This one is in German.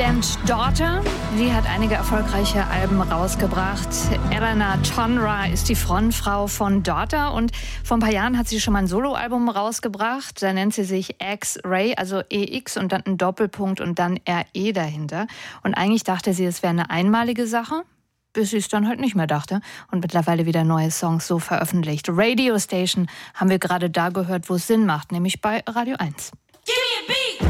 Band Daughter, die hat einige erfolgreiche Alben rausgebracht. Elena Tonra ist die Frontfrau von Daughter und vor ein paar Jahren hat sie schon mal ein Soloalbum rausgebracht. Da nennt sie sich X-Ray, also EX und dann ein Doppelpunkt und dann RE dahinter. Und eigentlich dachte sie, es wäre eine einmalige Sache, bis sie es dann halt nicht mehr dachte und mittlerweile wieder neue Songs so veröffentlicht. Radio Station haben wir gerade da gehört, wo es Sinn macht, nämlich bei Radio 1. Give me a beat!